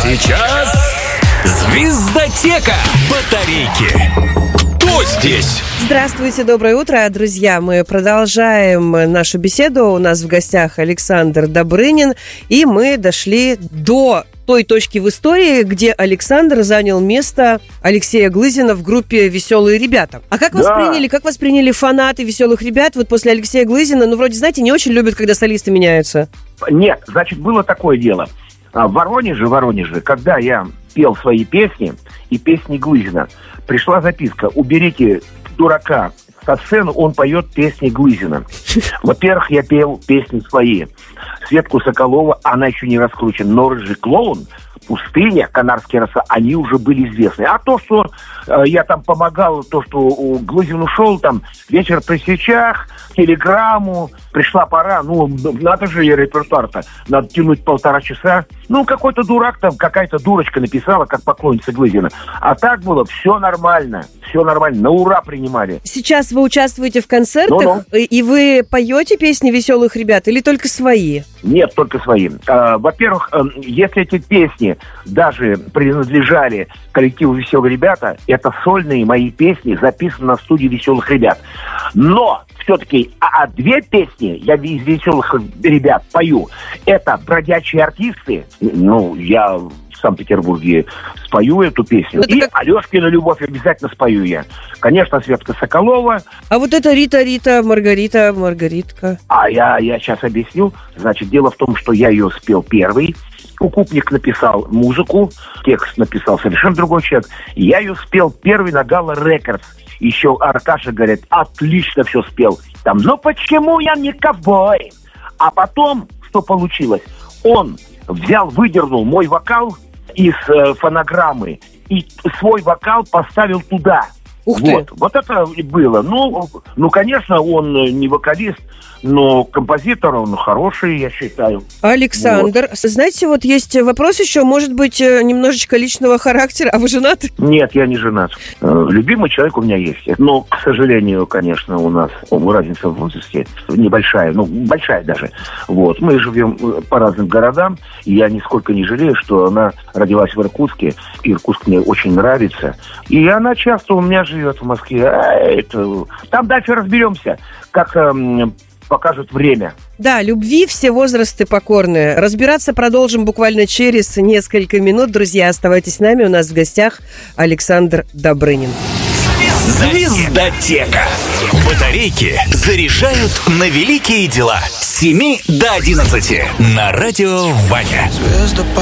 сейчас Звездотека. Батарейки. Кто здесь? Здравствуйте, доброе утро, друзья. Мы продолжаем нашу беседу. У нас в гостях Александр Добрынин. И мы дошли до той точки в истории, где Александр занял место Алексея Глызина в группе «Веселые ребята». А как восприняли фанаты «Веселых ребят» вот после Алексея Глызина? Ну, вроде, знаете, не очень любят, когда солисты меняются. Нет, значит, было такое дело. В Воронеже, когда я пел свои песни и песни Глызина, пришла записка: уберите дурака со сцены, он поет песни Глызина. Во-первых, я пел песни свои. Светку Соколова, она еще не раскручена, но «Рыжий клоун», «Пустыня», «Канарские роса», они уже были известны. А то, что я там помогал, то, что Глызин ушел, там, «Вечер при свечах», телеграмму, пришла пора, надо же и репертуар-то, надо тянуть 1,5 часа. Какой-то дурак там, какая-то дурочка написала, как поклонница Глызина. А так было все нормально, на ура принимали. Сейчас вы участвуете в концертах, и вы поете песни «Веселых ребят» или только свои? Нет, только свои. Во-первых, если эти песни даже принадлежали коллективу «Веселые ребята», это сольные мои песни, записаны на студии «Веселых ребят». Но все-таки две песни я из «Веселых ребят» пою. Это «Бродячие артисты». Я в Санкт-Петербурге спою эту песню. И «Алешкина любовь» обязательно спою я. Конечно, Светка Соколова. А вот это Рита, Маргаритка. Я сейчас объясню. Значит, дело в том, что я ее спел первый. Кукупник написал музыку, текст написал совершенно другой человек. Я ее спел первый на Гала Рекордс. Еще Аркаша говорит: отлично все спел. Но почему я не ковбой? А потом, что получилось? Он выдернул мой вокал из фонограммы и свой вокал поставил туда. Ух ты! Вот это было. Конечно, он не вокалист, но композитор он хороший, я считаю. Александр, знаете, вот есть вопрос еще, может быть, немножечко личного характера. А вы женаты? Нет, я не женат. Любимый человек у меня есть. Но, к сожалению, конечно, у нас разница в возрасте небольшая, большая даже. Мы живем по разным городам, и я нисколько не жалею, что она родилась в Иркутске. Иркутск мне очень нравится. И она часто у меня живет в Москве. Там дальше разберемся, как покажет время. Да, любви все возрасты покорны. Разбираться продолжим буквально через несколько минут. Друзья, оставайтесь с нами. У нас в гостях Александр Добрынин. Звездотека. Батарейки заряжают на великие дела. С 7 до 11 на радио Ваня.